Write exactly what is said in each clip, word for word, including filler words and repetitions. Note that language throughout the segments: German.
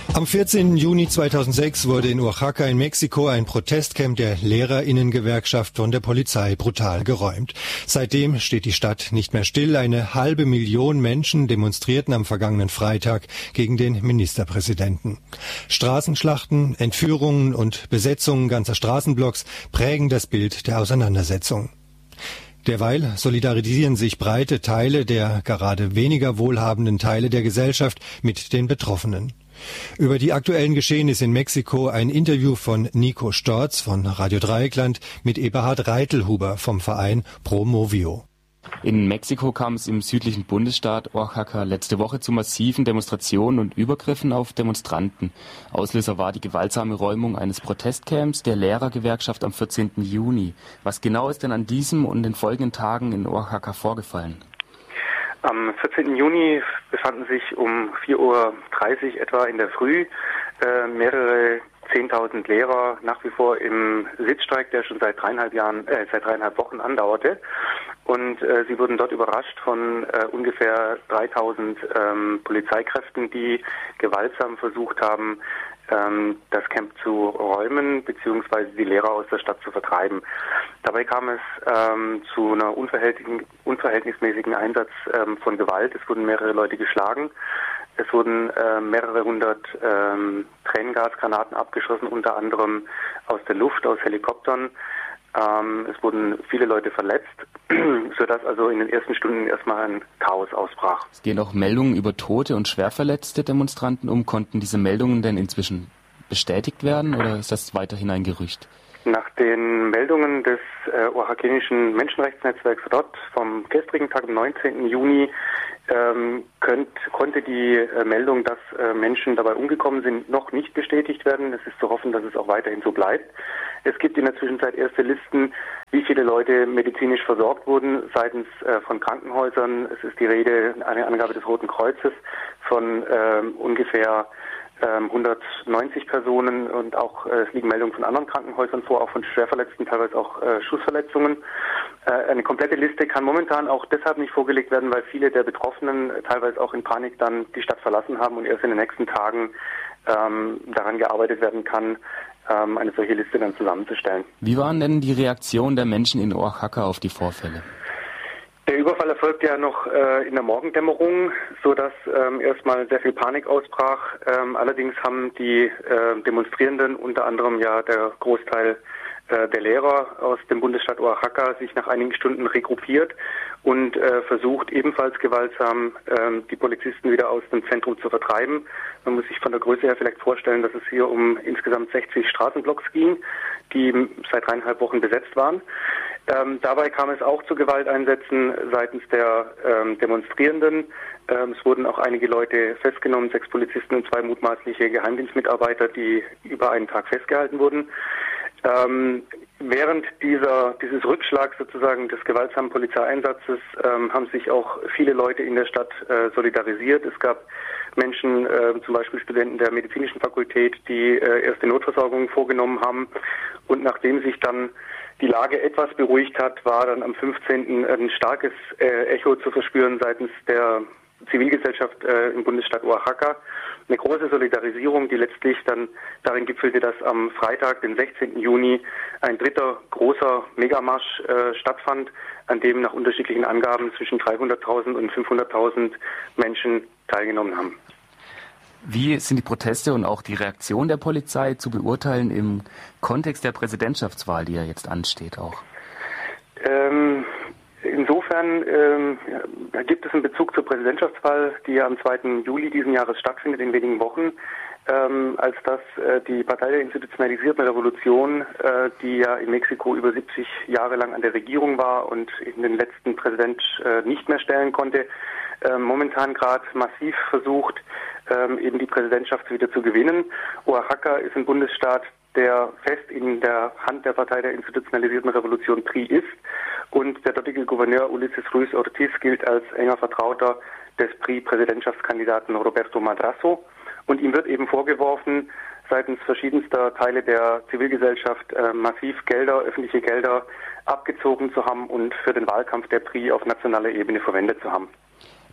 Am vierzehnten Juni zweitausendsechs wurde in Oaxaca in Mexiko ein Protestcamp der Lehrerinnengewerkschaft von der Polizei brutal geräumt. Seitdem steht die Stadt nicht mehr still. Eine halbe Million Menschen demonstrierten am vergangenen Freitag gegen den Ministerpräsidenten. Straßenschlachten, Entführungen und Besetzungen ganzer Straßenblocks prägen das Bild der Auseinandersetzung. Derweil solidarisieren sich breite Teile der gerade weniger wohlhabenden Teile der Gesellschaft mit den Betroffenen. Über die aktuellen Geschehnisse in Mexiko ein Interview von Nico Storz von Radio Dreieckland mit Eberhard Reitelhuber vom Verein Pro Movio. In Mexiko kam es im südlichen Bundesstaat Oaxaca letzte Woche zu massiven Demonstrationen und Übergriffen auf Demonstranten. Auslöser war die gewaltsame Räumung eines Protestcamps der Lehrergewerkschaft am vierzehnten Juni. Was genau ist denn an diesem und den folgenden Tagen in Oaxaca vorgefallen? Am vierzehnten Juni befanden sich um vier Uhr dreißig etwa in der Früh äh, mehrere zehntausend Lehrer nach wie vor im Sitzstreik, der schon seit dreieinhalb Jahren, äh, seit dreieinhalb Wochen andauerte. Und äh, sie wurden dort überrascht von äh, ungefähr dreitausend ähm, Polizeikräften, die gewaltsam versucht haben, ähm, das Camp zu räumen bzw. die Lehrer aus der Stadt zu vertreiben. Dabei kam es ähm, zu einer unverhältnismäßigen, unverhältnismäßigen Einsatz ähm, von Gewalt. Es wurden mehrere Leute geschlagen. Es wurden äh, mehrere hundert ähm, Tränengasgranaten abgeschossen, unter anderem aus der Luft, aus Helikoptern. Ähm, es wurden viele Leute verletzt, sodass also in den ersten Stunden erstmal ein Chaos ausbrach. Es gehen auch Meldungen über tote und schwer verletzte Demonstranten um. Konnten diese Meldungen denn inzwischen bestätigt werden oder ist das weiterhin ein Gerücht? Nach den Meldungen des äh, oaxaquenischen Menschenrechtsnetzwerks R O T vom gestrigen Tag, am neunzehnten Juni, ähm, könnt, konnte die äh, Meldung, dass äh, Menschen dabei umgekommen sind, noch nicht bestätigt werden. Es ist zu hoffen, dass es auch weiterhin so bleibt. Es gibt in der Zwischenzeit erste Listen, wie viele Leute medizinisch versorgt wurden seitens äh, von Krankenhäusern. Es ist die Rede, eine Angabe des Roten Kreuzes, von äh, ungefähr hundertneunzig Personen und auch äh, es liegen Meldungen von anderen Krankenhäusern vor, auch von Schwerverletzten, teilweise auch äh, Schussverletzungen. Äh, eine komplette Liste kann momentan auch deshalb nicht vorgelegt werden, weil viele der Betroffenen äh, teilweise auch in Panik dann die Stadt verlassen haben und erst in den nächsten Tagen ähm, daran gearbeitet werden kann, ähm, eine solche Liste dann zusammenzustellen. Wie waren denn die Reaktionen der Menschen in Oaxaca auf die Vorfälle? Der Überfall erfolgte ja noch äh, in der Morgendämmerung, so dass ähm, erstmal sehr viel Panik ausbrach. Ähm, allerdings haben die äh, Demonstrierenden, unter anderem ja der Großteil äh, der Lehrer aus dem Bundesstaat Oaxaca, sich nach einigen Stunden regruppiert und äh, versucht ebenfalls gewaltsam äh, die Polizisten wieder aus dem Zentrum zu vertreiben. Man muss sich von der Größe her vielleicht vorstellen, dass es hier um insgesamt sechzig Straßenblocks ging, die seit dreieinhalb Wochen besetzt waren. Ähm, dabei kam es auch zu Gewalteinsätzen seitens der ähm, Demonstrierenden. Ähm, es wurden auch einige Leute festgenommen, sechs Polizisten und zwei mutmaßliche Geheimdienstmitarbeiter, die über einen Tag festgehalten wurden. Ähm, während dieser, dieses Rückschlags sozusagen des gewaltsamen Polizeieinsatzes ähm, haben sich auch viele Leute in der Stadt äh, solidarisiert. Es gab Menschen, äh, zum Beispiel Studenten der medizinischen Fakultät, die äh, erste Notversorgung vorgenommen haben. Und nachdem sich dann die Lage etwas beruhigt hat, war dann am fünfzehnten ein starkes äh, Echo zu verspüren seitens der Zivilgesellschaft äh, im Bundesstaat Oaxaca. Eine große Solidarisierung, die letztlich dann darin gipfelte, dass am Freitag, den sechzehnten Juni, ein dritter großer Megamarsch äh, stattfand, an dem nach unterschiedlichen Angaben zwischen dreihunderttausend und fünfhunderttausend Menschen teilgenommen haben. Wie sind die Proteste und auch die Reaktion der Polizei zu beurteilen im Kontext der Präsidentschaftswahl, die ja jetzt ansteht auch? Ähm, insofern ähm, ja, gibt es einen Bezug zur Präsidentschaftswahl, die ja am zweiten Juli diesen Jahres stattfindet, in wenigen Wochen, ähm, als dass äh, die Partei der institutionalisierten Revolution, äh, die ja in Mexiko über siebzig Jahre lang an der Regierung war und in den letzten Präsident äh, nicht mehr stellen konnte, äh, momentan gerade massiv versucht, ähm, eben die Präsidentschaft wieder zu gewinnen. Oaxaca ist ein Bundesstaat, der fest in der Hand der Partei der institutionalisierten Revolution P R I ist. Und der dortige Gouverneur Ulises Ruiz Ortiz gilt als enger Vertrauter des P R I-Präsidentschaftskandidaten Roberto Madrazo. Und ihm wird eben vorgeworfen, seitens verschiedenster Teile der Zivilgesellschaft äh, massiv Gelder, öffentliche Gelder abgezogen zu haben und für den Wahlkampf der P R I auf nationaler Ebene verwendet zu haben.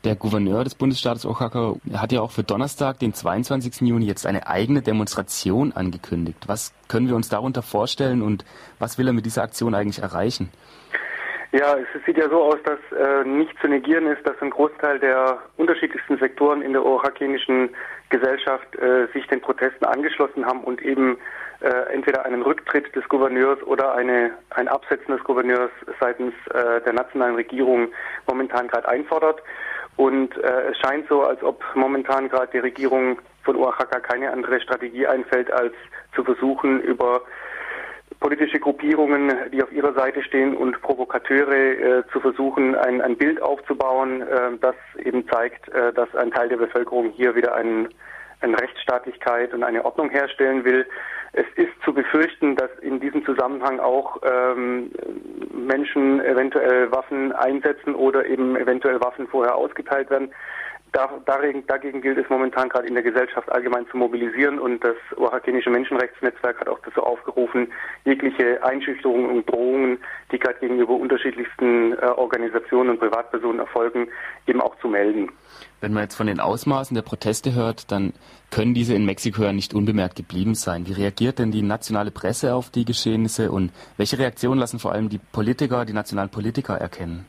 Der Gouverneur des Bundesstaates Oaxaca hat ja auch für Donnerstag, den zweiundzwanzigsten Juni, jetzt eine eigene Demonstration angekündigt. Was können wir uns darunter vorstellen und was will er mit dieser Aktion eigentlich erreichen? Ja, es sieht ja so aus, dass äh, nicht zu negieren ist, dass ein Großteil der unterschiedlichsten Sektoren in der oaxaquenischen Gesellschaft äh, sich den Protesten angeschlossen haben und eben äh, entweder einen Rücktritt des Gouverneurs oder eine, ein Absetzen des Gouverneurs seitens äh, der nationalen Regierung momentan gerade einfordert. Und äh, es scheint so, als ob momentan gerade die Regierung von Oaxaca keine andere Strategie einfällt, als zu versuchen, über politische Gruppierungen, die auf ihrer Seite stehen und Provokateure äh, zu versuchen, ein, ein Bild aufzubauen, äh, das eben zeigt, äh, dass ein Teil der Bevölkerung hier wieder ein, eine Rechtsstaatlichkeit und eine Ordnung herstellen will. Es ist zu befürchten, dass in diesem Zusammenhang auch ähm, Menschen eventuell Waffen einsetzen oder eben eventuell Waffen vorher ausgeteilt werden. Da, dagegen, dagegen gilt es momentan gerade in der Gesellschaft allgemein zu mobilisieren und das oaxaquenische Menschenrechtsnetzwerk hat auch dazu aufgerufen, jegliche Einschüchterungen und Drohungen, die gerade gegenüber unterschiedlichsten äh, Organisationen und Privatpersonen erfolgen, eben auch zu melden. Wenn man jetzt von den Ausmaßen der Proteste hört, dann können diese in Mexiko ja nicht unbemerkt geblieben sein. Wie reagiert denn die nationale Presse auf die Geschehnisse und welche Reaktionen lassen vor allem die Politiker, die nationalen Politiker erkennen?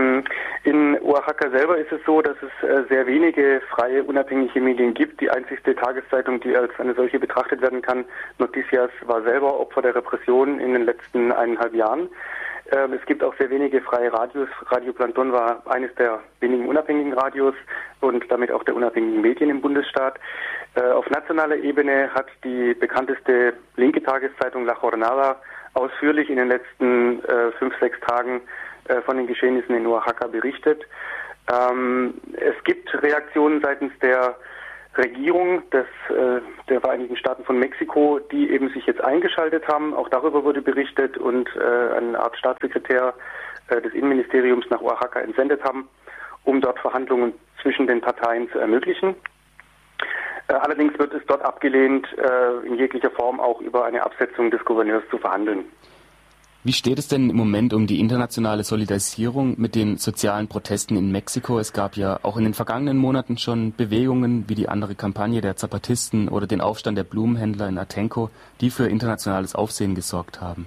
In Oaxaca selber ist es so, dass es äh, sehr wenige freie, unabhängige Medien gibt. Die einzigste Tageszeitung, die als eine solche betrachtet werden kann, Noticias, war selber Opfer der Repression in den letzten eineinhalb Jahren. Ähm, es gibt auch sehr wenige freie Radios. Radio Planton war eines der wenigen unabhängigen Radios und damit auch der unabhängigen Medien im Bundesstaat. Äh, auf nationaler Ebene hat die bekannteste linke Tageszeitung La Jornada ausführlich in den letzten äh, fünf, sechs Tagen von den Geschehnissen in Oaxaca berichtet. Ähm, es gibt Reaktionen seitens der Regierung des, äh, der Vereinigten Staaten von Mexiko, die eben sich jetzt eingeschaltet haben. Auch darüber wurde berichtet und äh, eine Art Staatssekretär äh, des Innenministeriums nach Oaxaca entsendet haben, um dort Verhandlungen zwischen den Parteien zu ermöglichen. Äh, allerdings wird es dort abgelehnt, äh, in jeglicher Form auch über eine Absetzung des Gouverneurs zu verhandeln. Wie steht es denn im Moment um die internationale Solidarisierung mit den sozialen Protesten in Mexiko? Es gab ja auch in den vergangenen Monaten schon Bewegungen wie die andere Kampagne der Zapatisten oder den Aufstand der Blumenhändler in Atenco, die für internationales Aufsehen gesorgt haben.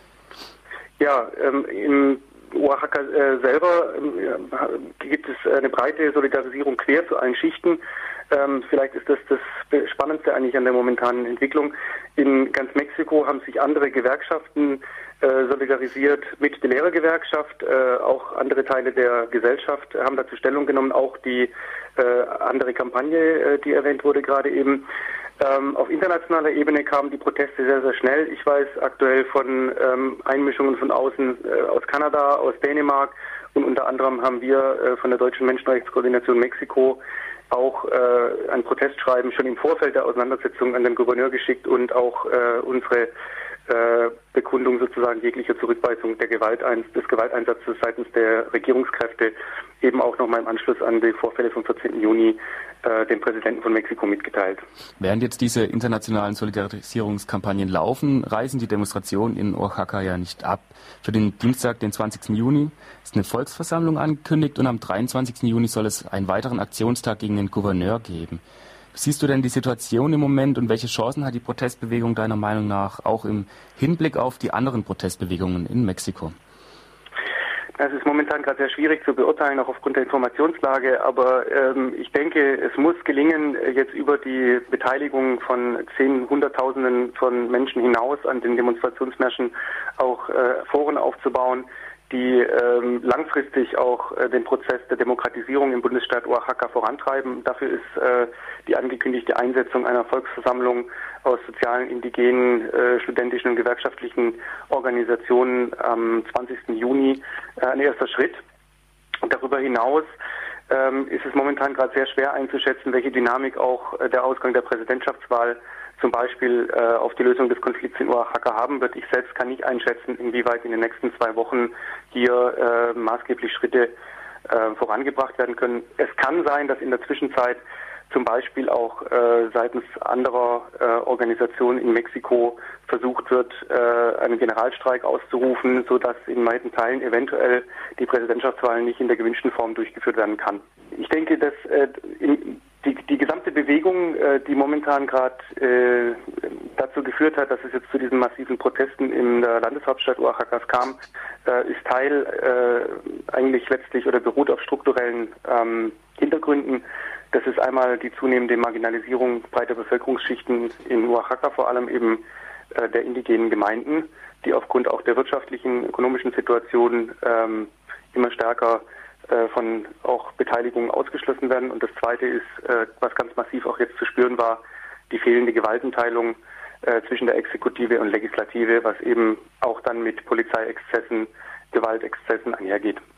Ja, ähm, in Oaxaca äh, selber äh, gibt es eine breite Solidarisierung quer zu allen Schichten. Ähm, vielleicht ist das das Spannendste eigentlich an der momentanen Entwicklung. In ganz Mexiko haben sich andere Gewerkschaften äh, solidarisiert mit der Lehrergewerkschaft. Äh, auch andere Teile der Gesellschaft haben dazu Stellung genommen. Auch die äh, andere Kampagne, äh, die erwähnt wurde gerade eben. Ähm, auf internationaler Ebene kamen die Proteste sehr, sehr schnell. Ich weiß aktuell von ähm, Einmischungen von außen, äh, aus Kanada, aus Dänemark und unter anderem haben wir äh, von der Deutschen Menschenrechtskoordination Mexiko auch äh, ein Protestschreiben schon im Vorfeld der Auseinandersetzung an den Gouverneur geschickt und auch äh, unsere äh, Bekundung sozusagen jeglicher Zurückweisung der Gewalteins des Gewalteinsatzes seitens der Regierungskräfte eben auch nochmal im Anschluss an die Vorfälle vom vierzehnten Juni äh, dem Präsidenten von Mexiko mitgeteilt. Während jetzt diese internationalen Solidarisierungskampagnen laufen, reißen die Demonstrationen in Oaxaca ja nicht ab. Für den Dienstag, den zwanzigsten Juni, ist eine Volksversammlung angekündigt und am dreiundzwanzigsten Juni soll es einen weiteren Aktionstag gegen den Gouverneur geben. Wie siehst du denn die Situation im Moment und welche Chancen hat die Protestbewegung deiner Meinung nach auch im Hinblick auf die anderen Protestbewegungen in Mexiko? Das ist momentan gerade sehr schwierig zu beurteilen, auch aufgrund der Informationslage. Aber ähm, ich denke, es muss gelingen, jetzt über die Beteiligung von zehn, Hunderttausenden von Menschen hinaus an den Demonstrationsmärschen auch äh, Foren aufzubauen, die ähm, langfristig auch äh, den Prozess der Demokratisierung im Bundesstaat Oaxaca vorantreiben. Dafür ist äh, die angekündigte Einsetzung einer Volksversammlung aus sozialen, indigenen, äh, studentischen und gewerkschaftlichen Organisationen am zwanzigsten Juni äh, ein erster Schritt. Und darüber hinaus ähm, ist es momentan gerade sehr schwer einzuschätzen, welche Dynamik auch äh, der Ausgang der Präsidentschaftswahl zum Beispiel äh, auf die Lösung des Konflikts in Oaxaca haben wird. Ich selbst kann nicht einschätzen, inwieweit in den nächsten zwei Wochen hier äh, maßgeblich Schritte äh, vorangebracht werden können. Es kann sein, dass in der Zwischenzeit zum Beispiel auch äh, seitens anderer äh, Organisationen in Mexiko versucht wird, äh, einen Generalstreik auszurufen, sodass in weiten Teilen eventuell die Präsidentschaftswahl nicht in der gewünschten Form durchgeführt werden kann. ich denke, dass äh, in, die, die gesamte Bewegung, äh, die momentan gerade äh, dazu geführt hat, dass es jetzt zu diesen massiven Protesten in der Landeshauptstadt Oaxacas kam, äh, ist Teil äh, eigentlich letztlich oder beruht auf strukturellen ähm, Hintergründen. Das ist einmal die zunehmende Marginalisierung breiter Bevölkerungsschichten in Oaxaca, vor allem eben äh, der indigenen Gemeinden, die aufgrund auch der wirtschaftlichen, ökonomischen Situation ähm, immer stärker äh, von auch Beteiligungen ausgeschlossen werden. Und das Zweite ist, äh, was ganz massiv auch jetzt zu spüren war, die fehlende Gewaltenteilung äh, zwischen der Exekutive und Legislative, was eben auch dann mit Polizeiexzessen, Gewaltexzessen einhergeht.